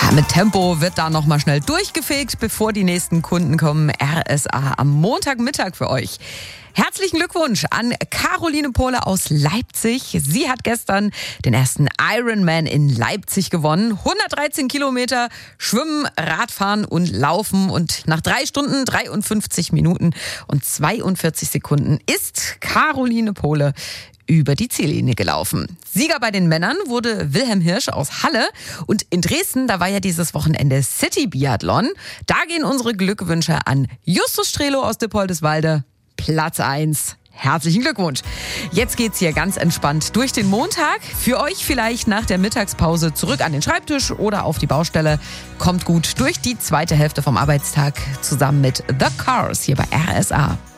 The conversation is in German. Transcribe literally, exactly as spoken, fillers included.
Ja, mit Tempo wird da nochmal schnell durchgefegt, bevor die nächsten Kunden kommen. R S A am Montagmittag für euch. Herzlichen Glückwunsch an Caroline Pohle aus Leipzig. Sie hat gestern den ersten Ironman in Leipzig gewonnen. hundertdreizehn Kilometer Schwimmen, Radfahren und Laufen. Und nach drei Stunden, dreiundfünfzig Minuten und zweiundvierzig Sekunden ist Caroline Pohle über die Ziellinie gelaufen. Sieger bei den Männern wurde Wilhelm Hirsch aus Halle. Und in Dresden, da war ja dieses Wochenende City Biathlon. Da gehen unsere Glückwünsche an Justus Strelo aus Dippoldiswalde. Platz eins. Herzlichen Glückwunsch. Jetzt geht's hier ganz entspannt durch den Montag. Für euch vielleicht nach der Mittagspause zurück an den Schreibtisch oder auf die Baustelle. Kommt gut durch die zweite Hälfte vom Arbeitstag zusammen mit The Cars hier bei R S A.